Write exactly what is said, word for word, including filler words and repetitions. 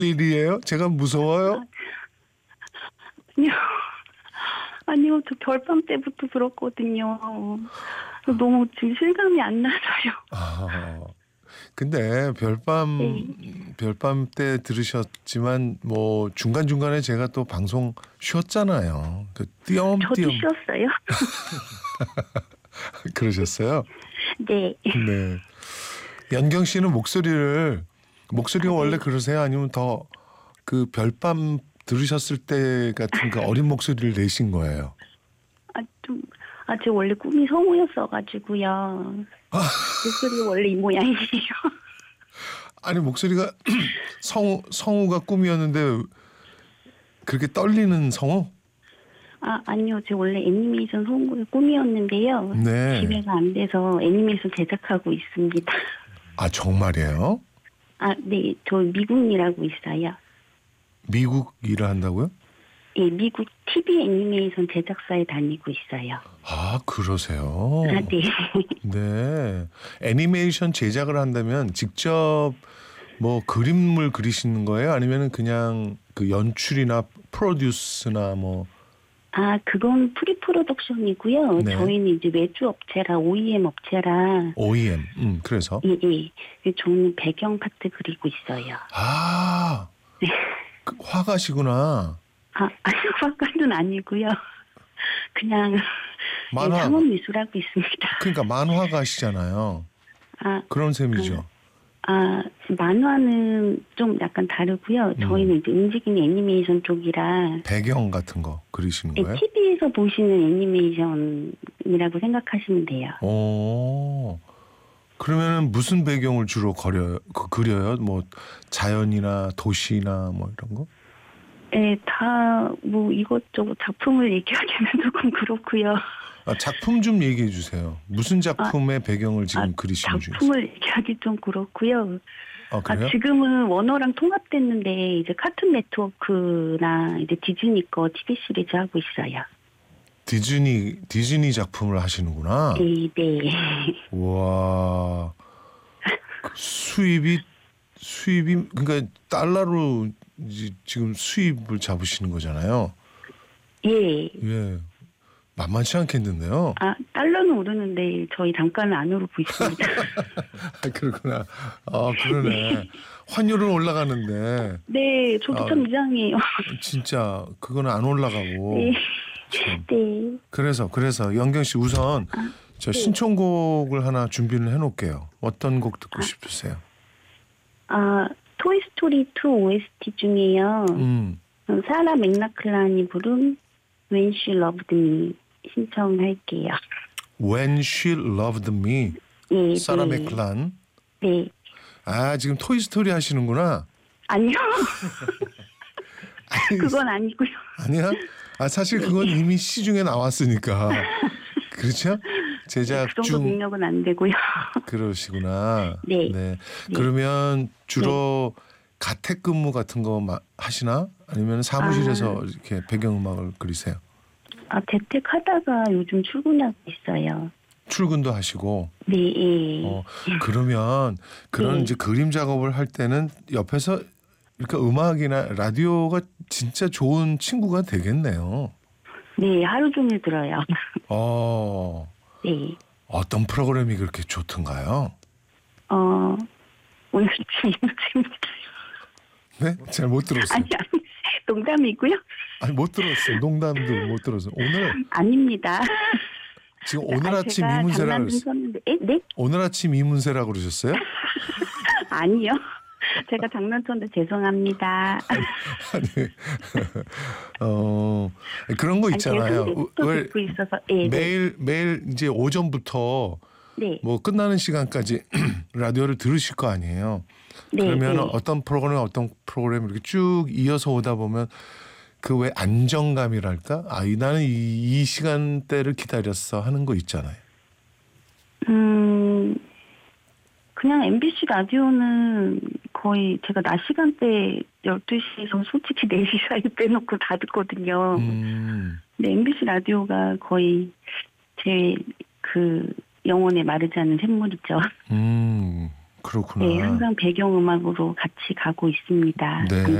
일이에요? 제가 무서워요? 아니요. 아니요. 저 별밤 때부터 들었거든요. 너무 지금 실감이 안 나서요. 아, 근데 별밤 네. 별밤 때 들으셨지만 뭐 중간 중간에 제가 또 방송 쉬었잖아요. 그 저도 띄엄띄엄 쉬었어요. 그러셨어요? 네. 네. 연경 씨는 목소리를 목소리가 아, 원래 네. 그러세요? 아니면 더 그 별밤 들으셨을 때 같은 그 어린 목소리를 내신 거예요? 아, 좀, 아, 제 원래 꿈이 성우였어가지고요. 목소리가 원래 이 모양이에요. 아니 목소리가 성우 성우가 꿈이었는데 그렇게 떨리는 성우? 아, 아니요. 제 원래 애니메이션 성우의 꿈이었는데요. 네. 기회가 안 돼서 애니메이션 제작하고 있습니다. 아 정말이에요? 아, 네. 저 미국 일하고 있어요. 미국 일을 한다고요? 예, 미국 티비 애니메이션 제작사에 다니고 있어요. 아 그러세요? 아, 네. 네. 애니메이션 제작을 한다면 직접 뭐 그림을 그리시는 거예요? 아니면 그냥 그 연출이나 프로듀스나 뭐 아, 그건 프리 프로덕션이고요. 네. 저희는 이제 외주 업체라 오이엠 업체라 오이엠. 음 그래서 예, 예. 저는 배경 파트 그리고 있어요. 아 그 화가시구나. 아, 아니, 화가는 아니고요. 그냥 예, 만화. 상업 미술하고 있습니다. 그러니까 만화가시잖아요. 아, 그런 셈이죠. 아, 만화는 좀 약간 다르고요. 저희는 이제 움직이는 애니메이션 쪽이라 배경 같은 거 그리시는 예, 거예요? 티비에서 보시는 애니메이션이라고 생각하시면 돼요. 오. 그러면은 무슨 배경을 주로 그려요? 그, 그려요? 뭐 자연이나 도시나 뭐 이런 거? 예, 다 뭐 이것저것 작품을 얘기하기는 조금 그렇고요. 아, 작품 좀 얘기해 주세요. 무슨 작품의 배경을 지금 아, 그리시는 중이세요? 작품을 얘기하기 좀 그렇고요. 아 그래요? 아, 지금은 워너랑 통합됐는데 이제 카툰 네트워크나 이제 디즈니 거 티비 시리즈 하고 있어요. 디즈니 디즈니 작품을 하시는구나. 네, 네. 와 수입이 수입이 그러니까 달러로 이제 지금 수입을 잡으시는 거잖아요. 예. 예, 만만치 않겠는데요. 아, 달러는 오르는데 저희 단가는 안 오르고 있습니다. 아, 그렇구나. 아 그러네. 환율은 올라가는데 네, 저도 아, 참 이상해요. 진짜 그거는 안 올라가고. 네. 참. 네. 그래서 그래서 영경 씨 우선 저 신청곡을 하나 준비를 해놓을게요. 어떤 곡 듣고 싶으세요? 아, 토이스토리 투 오에스티 중에요. 음, 사라 맥락클란이 부른 When She Loved Me 신청할게요. When She Loved Me, 예, 사라 네. 맥클란. 네. 아 지금 토이스토리 하시는구나. 아니요. 아니, 그건 아니고요. 아니야? 아 사실 그건 이미 시중에 나왔으니까. 그렇죠? 제작 그 정도 중 능력은 안 되고요. 그러시구나. 네. 네. 그러면 주로 가택근무 같은 거 마- 하시나? 아니면 사무실에서 아. 이렇게 배경음악을 그리세요? 아, 재택하다가 요즘 출근하고 있어요. 출근도 하시고. 네, 예. 어, 그러면 그런 네. 이제 그림 작업을 할 때는 옆에서 이렇게 음악이나 라디오가 진짜 좋은 친구가 되겠네요. 네, 하루 종일 들어요. 어, 네. 어떤 프로그램이 그렇게 좋던가요? 어, 오늘 지금입니다. 네? 잘 못 들었어요. 아니, 아니, 농담이고요. 아니 못 들었어요. 농담도 못 들었어요. 오늘 아닙니다. 지금 오늘 아, 아침 제가 이문세라 장난 좀 그랬어요. 쳤는데, 에? 네? 오늘 아침 이문세라 그러셨어요? 아니요. 제가 장난쳤는데 죄송합니다. 아니, 어 그런 거 아니, 있잖아요. 계속 또 왜 듣고 있어서, 예, 네. 매일 매일 이제 오전부터 네. 뭐 끝나는 시간까지 라디오를 들으실 거 아니에요. 네, 그러면 네. 어떤 프로그램 어떤 프로그램 이렇게 쭉 이어서 오다 보면 그 왜 안정감이랄까? 아, 이 나는 이, 이 시간대를 기다렸어 하는 거 있잖아요. 음, 그냥 엠비씨 라디오는 거의 제가 낮 시간대 열두 시에서 솔직히 네 시 사이 빼놓고 다 듣거든요. 음, 근데 엠비씨 라디오가 거의 제 그 영혼에 마르지 않는 샘물이죠. 음, 그렇구나. 네, 항상 배경음악으로 같이 가고 있습니다. 네.